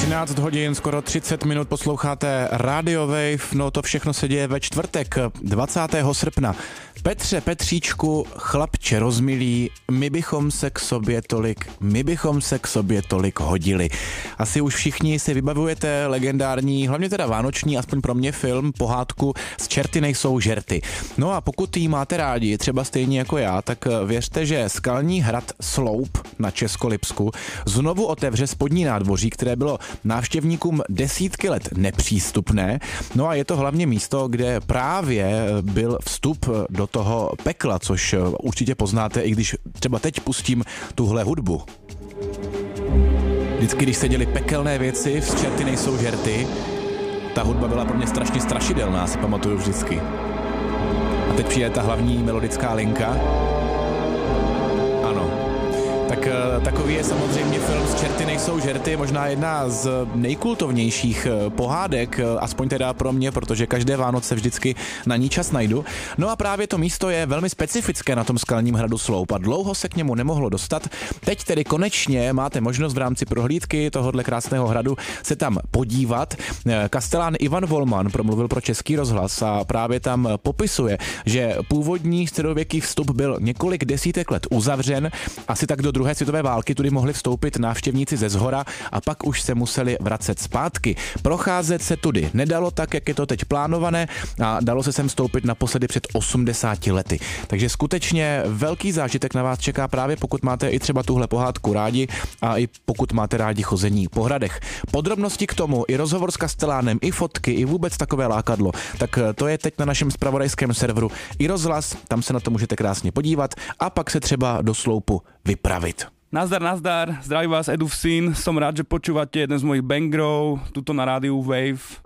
13 hodin, skoro 30 minut posloucháte Radio Wave, no to všechno se děje ve čtvrtek 20. srpna. Petře, Petříčku, chlapče rozmilý, my bychom se k sobě tolik hodili. Asi už všichni si vybavujete legendární, hlavně teda vánoční, aspoň pro mě film, pohádku Z čerty nejsou žerty. No a pokud jí máte rádi, třeba stejně jako já, tak věřte, že skalní hrad Sloup na Českolipsku znovu otevře spodní nádvoří, které bylo návštěvníkům desítky let nepřístupné. No a je to hlavně místo, kde právě byl vstup do toho pekla, což určitě poznáte, i když třeba teď pustím tuhle hudbu. Vždycky, když se děly pekelné věci, Z čerty nejsou žerty, ta hudba byla pro mě strašně strašidelná, si pamatuju vždycky. A teď přijde ta hlavní melodická linka. Ano. Tak takový je samozřejmě film Z čerty nejsou žerty, možná jedna z nejkultovnějších pohádek, aspoň teda pro mě, protože každé Vánoce vždycky na ní čas najdu. No a právě to místo je velmi specifické na tom skalním hradu Sloup a dlouho se k němu nemohlo dostat. Teď tedy konečně máte možnost v rámci prohlídky tohohle krásného hradu se tam podívat. Kastelán Ivan Volman promluvil pro Český rozhlas a právě tam popisuje, že původní středověký vstup byl několik desítek let uzavřen, asi tak do druhé světové války tudy mohli vstoupit návštěvníci ze zhora a pak už se museli vracet zpátky. Procházet se tudy nedalo tak, jak je to teď plánované a dalo se sem vstoupit naposledy před 80 lety. Takže skutečně velký zážitek na vás čeká právě pokud máte i třeba tuhle pohádku rádi a i pokud máte rádi chození po hradech. Podrobnosti k tomu, i rozhovor s Kastelánem, i fotky, i vůbec takové lákadlo, tak to je teď na našem zpravodajském serveru i rozhlas, tam se na to můžete krásně podívat a pak se třeba do Sloupu vypravit. Nazdar, zdraví vás Edu Vsín, som rád, že počúvate jeden z mojich bangrov tuto na rádiu Wave.